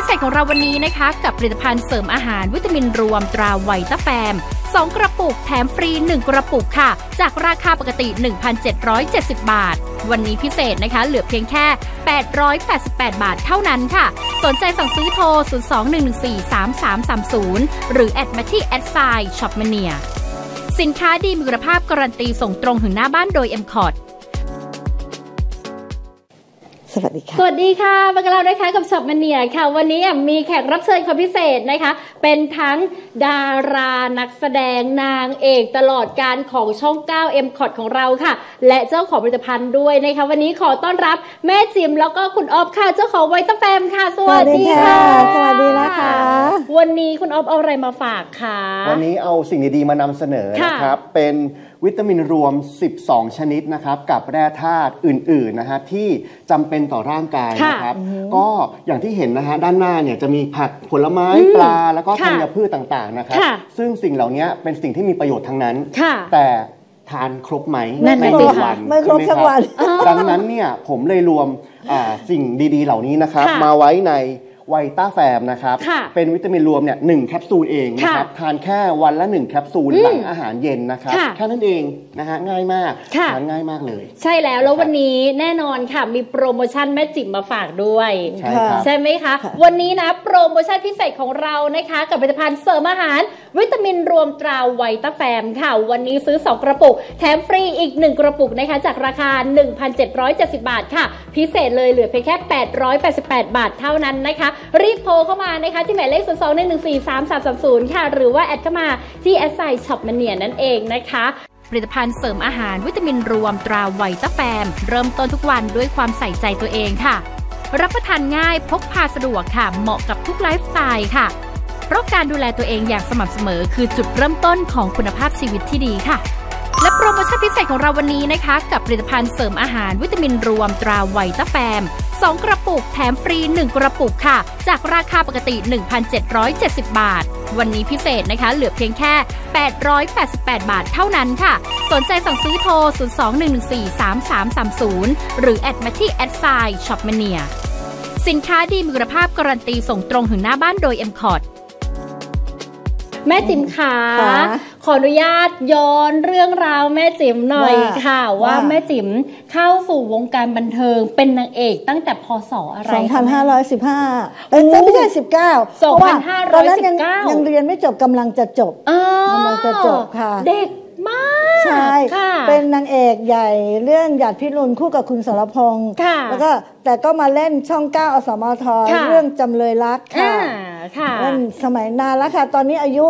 เศษของเราวันนี้นะคะกับผลิตภัณฑ์เสริมอาหารวิตามินรวมตราไวต้าแฟม2 กระปุกแถมฟรี1 กระปุกค่ะจากราคาปกติ 1,770 บาทวันนี้พิเศษนะคะเหลือเพียงแค่888 บาทเท่านั้นค่ะสนใจสั่งซื้อโทร 021143330 หรือแอดมาที่@shopmania สินค้าดีมีคุณภาพการันตีส่งตรงถึงหน้าบ้านโดย MCOT สวัสดีค่ะสวัสดีค่ะมากันแล้วนะคะกับช็อปมาเนียค่ะวันนี้มีแขกรับเชิญคนพิเศษนะคะเป็นทั้งดารานักแสดงนางเอกตลอดการของช่อง9 MCOT ของเราค่ะและเจ้าของผลิตภัณฑ์ด้วยนะคะวันนี้ขอต้อนรับแม่จิมแล้วก็คุณออฟค่ะเจ้าของไวต้าแฟมค่ะสวัสดีค่ะสวัสดีนะคะวันนี้คุณออฟเอาอะไรมาฝากคะวันนี้เอาสิ่งดีๆมานำเสนอนะครับเป็นวิตามินรวม12ชนิดนะครับกับแร่ธาตุอื่นๆนะฮะที่จำเป็นต่อร่างกายนะครับก็อย่างที่เห็นนะฮะด้านหน้าเนี่ยจะมีผักผลไม้ปลาแล้วก็ธัญพืชต่างๆนะครับซึ่งสิ่งเหล่านี้เป็นสิ่งที่มีประโยชน์ทั้งนั้นแต่ทานครบไหมใน1 วันไม่ครบสักวันดังนั้นเนี่ยผมเลยรวมสิ่งดีๆเหล่านี้นะครับมาไว้ในไวต้าแฟมนะครับเป็นวิตามินรวมเนี่ย1 แคปซูลเองนะครับทานแค่วันละ1 แคปซูลหลังอาหารเย็นนะครับแค่นั้นเองนะฮะง่ายมากทานง่ายมากเลยใช่แล้ววันนี้แน่นอนค่ะมีโปรโมชั่นแม่จิ๋มมาฝากด้วยใช่ไหมคะวันนี้นะโปรโมชั่นพิเศษของเรานะคะกับผลิตภัณฑ์เสริมอาหารวิตามินรวมตราไวต้าแฟมค่ะวันนี้ซื้อ2 กระปุกแถมฟรีอีก1 กระปุกนะคะจากราคา 1,770 บาทค่ะพิเศษเลยเหลือเพียงแค่888 บาทเท่านั้นนะคะรีบโทรเข้ามานะคะที่หมายเลข 021143330 ค่ะหรือว่าแอดเข้ามาที่@shopmania นั่นเองนะคะผลิตภัณฑ์เสริมอาหารวิตามินรวมตราไวต้าแฟมเริ่มต้นทุกวันด้วยความใส่ใจตัวเองค่ะรับประทานง่ายพกพาสะดวกค่ะเหมาะกับทุกไลฟ์สไตล์ค่ะเพราะการดูแลตัวเองอย่างสม่ำเสมอคือจุดเริ่มต้นของคุณภาพชีวิตที่ดีค่ะและโปรโมชั่นพิเศษของเราวันนี้นะคะกับผลิตภัณฑ์เสริมอาหารวิตามินรวมตราไวต้าแฟม2 กระปุกแถมฟรี1 กระปุกค่ะจากราคาปกติ 1,770 บาทวันนี้พิเศษนะคะเหลือเพียงแค่888 บาทเท่านั้นค่ะสนใจสั่งซื้อโทร 021143330 หรือแอดมาที่@shopmania สินค้าดีมีคุณภาพการันตีส่งตรงถึงหน้าบ้านโดย MCOTแม่จิ๋มขาขออนุญาตย้อนเรื่องราวแม่จิ๋มหน่อยค่ะว่าแม่จิ๋มเข้าสู่วงการบันเทิงเป็นนางเอกตั้งแต่พ.ศ. อะไร 2515ไม่ใช่19ตอนนั้นยังเรียนไม่จบกำลังจะจบค่ะเด็กมากใช่เป็นนางเอกใหญ่เรื่องหยาดพิรุณคู่กับคุณสรพงษ์แล้วก็แต่ก็มาเล่นช่อง9 อสมทเรื่องจำเลยรักค่ะสมัยนานแล้วค่ะตอนนี้อายุ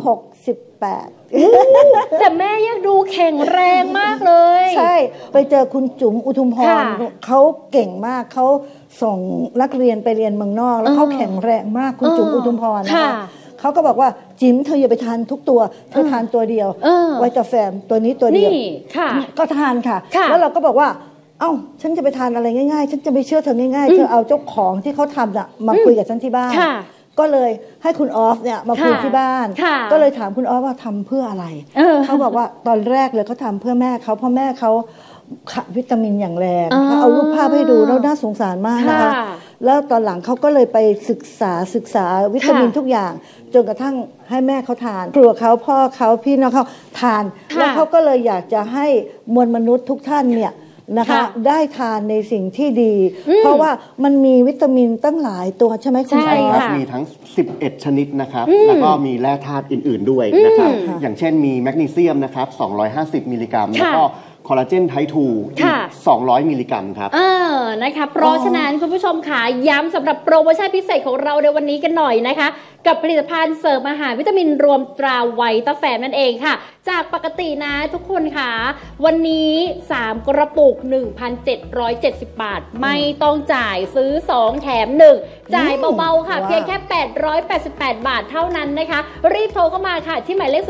68 แต่แม่ยังดูแข็งแรงมากเลยใช่ไปเจอคุณจุ๋มอุทุมพรเขาเก่งมากเขาส่งนักเรียนไปเรียนเมืองนอกแล้วเขาแข็งแรงมากคุณจุ๋มอุทุมพรนะคะเขาก็บอกว่าจิ๋มเธออย่าไปทานทุกตัวเธอทานตัวเดียวไวต้าแฟมตัวนี้ตัวเดียวก็ทานค่ะแล้วเราก็บอกว่าเอ้าฉันจะไปทานอะไรง่ายๆฉันจะไม่เชื่อเธอง่ายๆเธอเอาเจ้าของที่เขาทำน่ะมาคุยกับฉันที่บ้านก็เลยให้คุณออฟเนี่ยมาคุยที่บ้านก็เลยถามคุณออฟว่าทำเพื่ออะไรเขาบอกว่าตอนแรกเลยเขาทำเพื่อแม่เขาเพราะแม่เขาขาดวิตามินอย่างแรงเขาเอารูปภาพให้ดูแล้วน่าสงสารมากนะคะแล้วตอนหลังเขาก็เลยไปศึกษาวิตามินทุกอย่างจนกระทั่งให้แม่เขาทานครัวเขาพ่อเขาพี่น้องเขาทานแล้วเขาก็เลยอยากจะให้มวลมนุษย์ทุกท่านเนี่ยนะคะได้ทานในสิ่งที่ดีเพราะว่ามันมีวิตามินตั้งหลายตัวใช่ไหมคุณใช่ครับมีทั้ง11ชนิดนะครับแล้วก็มีแร่ธาตุอื่นๆด้วยนะครับอย่างเช่นมีแมกนีเซียมนะครับ250 มิลลิกรัมแล้วก็คอลลาเจนไทป์2อีก200 มิลลิกรัมครับนะคะเพราะฉะนั้นคุณผู้ชมค่ะย้ำสำหรับโปรโมชั่นพิเศษของเราในวันนี้กันหน่อยนะคะกับผลิตภัณฑ์เสริมอาหารวิตามินรวมตราไวต้าแฟมนั่นเองค่ะจากปกตินะทุกคนค่ะวันนี้3 กระปุก 1,770 บาทไม่ต้องจ่ายซื้อ2 แถม1จ่ายเบาๆค่ะเพียงแค่888 บาทเท่านั้นนะคะรีบโทรเข้ามาค่ะที่หมายเลข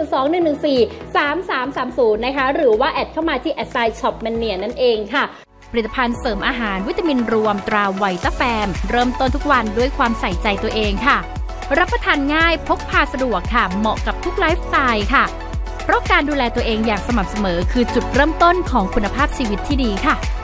021143330 นะคะหรือว่าแอดเข้ามาที่@shopmania นั่นเองค่ะผลิตภัณฑ์เสริมอาหารวิตามินรวมตราไวต้าแฟมเริ่มต้นทุกวันด้วยความใส่ใจตัวเองค่ะรับประทานง่ายพกพาสะดวกค่ะเหมาะกับทุกไลฟ์สไตล์ค่ะเพราะการดูแลตัวเองอย่างสม่ำเสมอคือจุดเริ่มต้นของคุณภาพชีวิตที่ดีค่ะ